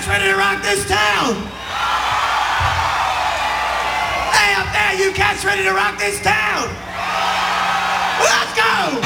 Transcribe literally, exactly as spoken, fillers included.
cats ready to rock this town? Hey, up there, you cats ready to rock this town? Let's go!